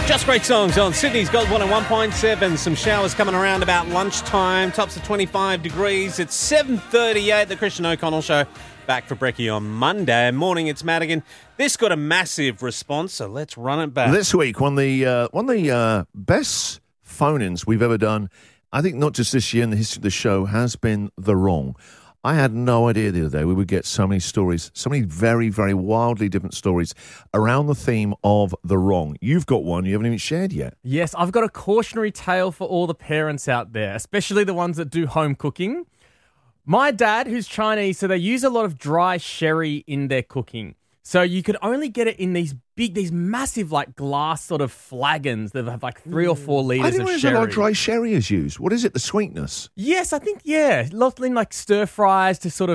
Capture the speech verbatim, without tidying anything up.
Just great songs on Sydney's Gold one oh one point seven. Some showers coming around about lunchtime. Tops of twenty-five degrees. It's seven thirty-eight. The Christian O'Connell Show. Back for brekkie on Monday. Morning, it's Madigan. This got a massive response, so let's run it back. This week, one of the, uh, one of the uh, best phone-ins we've ever done, I think not just this year in the history of the show, has been The Wrong. I had no idea the other day we would get so many stories, so many very, very wildly different stories around the theme of The Wrong. You've got one you haven't even shared yet. Yes, I've got a cautionary tale for all the parents out there, especially the ones that do home cooking. My dad, who's Chinese, so they use a lot of dry sherry in their cooking. So you could only get it in these big, these massive, like, glass sort of flagons that have, like, three or four litres I of didn't realize sherry. a lot of dry sherry is used. What is it, the sweetness? Yes, I think, yeah. Lots in, like, stir-fries to sort of